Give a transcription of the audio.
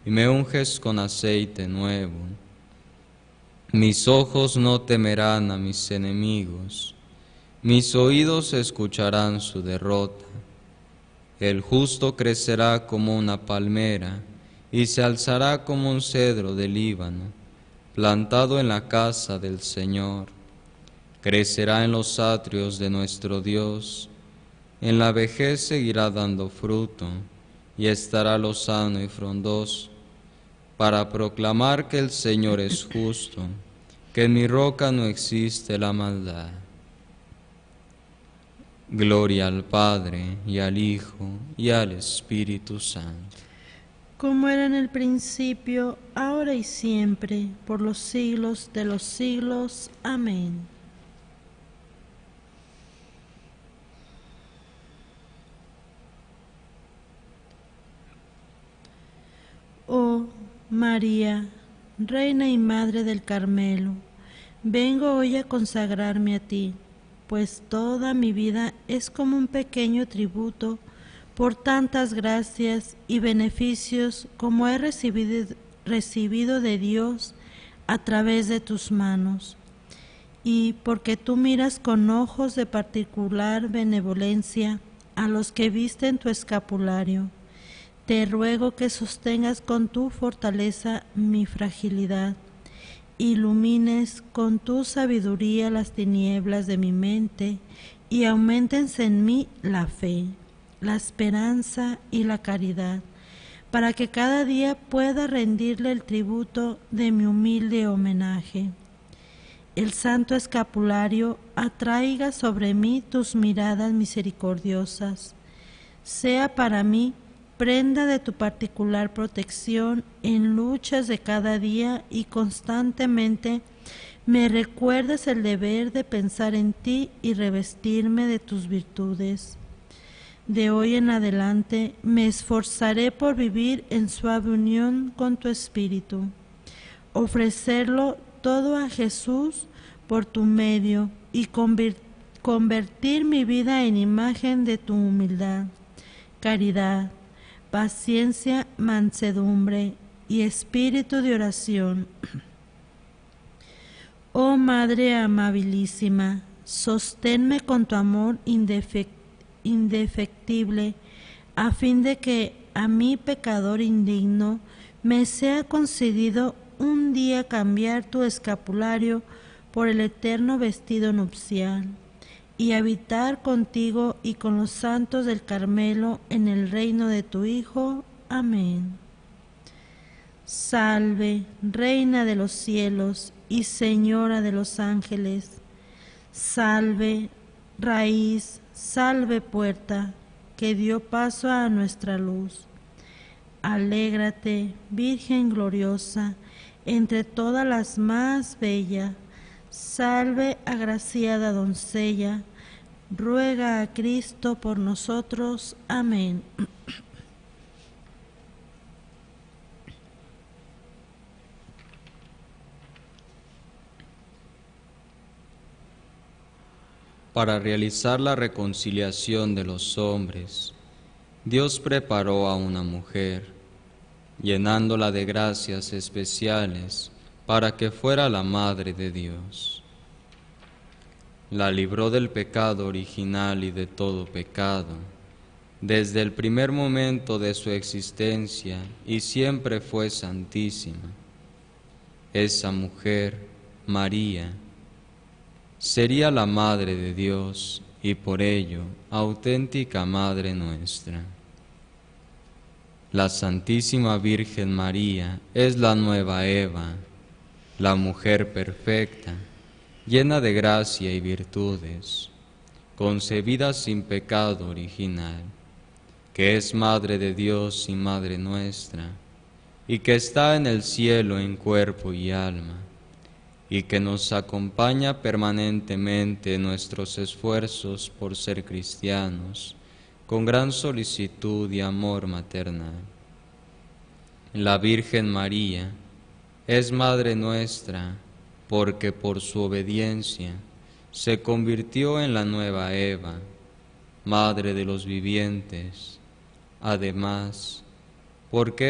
y me unges con aceite nuevo. Mis ojos no temerán a mis enemigos, mis oídos escucharán su derrota. El justo crecerá como una palmera y se alzará como un cedro del Líbano, plantado en la casa del Señor. Crecerá en los atrios de nuestro Dios, en la vejez seguirá dando fruto y estará lozano y frondoso, para proclamar que el Señor es justo, que en mi roca no existe la maldad. Gloria al Padre, y al Hijo, y al Espíritu Santo. Como era en el principio, ahora y siempre, por los siglos de los siglos. Amén. Oh María, Reina y Madre del Carmelo, vengo hoy a consagrarme a ti, pues toda mi vida es como un pequeño tributo por tantas gracias y beneficios como he recibido de Dios a través de tus manos, y porque tú miras con ojos de particular benevolencia a los que visten tu escapulario. Te ruego que sostengas con tu fortaleza mi fragilidad, ilumines con tu sabiduría las tinieblas de mi mente y auméntense en mí la fe, la esperanza y la caridad, para que cada día pueda rendirle el tributo de mi humilde homenaje. El santo escapulario atraiga sobre mí tus miradas misericordiosas, sea para mí prenda de tu particular protección en luchas de cada día y constantemente me recuerdes el deber de pensar en ti y revestirme de tus virtudes. De hoy en adelante me esforzaré por vivir en suave unión con tu Espíritu, ofrecerlo todo a Jesús por tu medio y convertir mi vida en imagen de tu humildad, caridad, paciencia, mansedumbre y espíritu de oración. Oh Madre amabilísima, sosténme con tu amor indefectible, a fin de que a mí, pecador indigno, me sea concedido un día cambiar tu escapulario por el eterno vestido nupcial, y habitar contigo y con los santos del Carmelo en el reino de tu Hijo. Amén. Salve, Reina de los cielos y Señora de los ángeles. Salve, raíz, salve puerta, que dio paso a nuestra luz. Alégrate, Virgen gloriosa, entre todas las más bellas. Salve, agraciada doncella, ruega a Cristo por nosotros. Amén. Para realizar la reconciliación de los hombres, Dios preparó a una mujer, llenándola de gracias especiales para que fuera la Madre de Dios. La libró del pecado original y de todo pecado, desde el primer momento de su existencia, y siempre fue santísima. Esa mujer, María, sería la Madre de Dios y por ello auténtica Madre nuestra. La Santísima Virgen María es la nueva Eva, la mujer perfecta, llena de gracia y virtudes, concebida sin pecado original, que es Madre de Dios y Madre nuestra, y que está en el cielo en cuerpo y alma, y que nos acompaña permanentemente en nuestros esfuerzos por ser cristianos, con gran solicitud y amor maternal. La Virgen María es Madre nuestra, porque por su obediencia se convirtió en la nueva Eva, Madre de los vivientes. Además, porque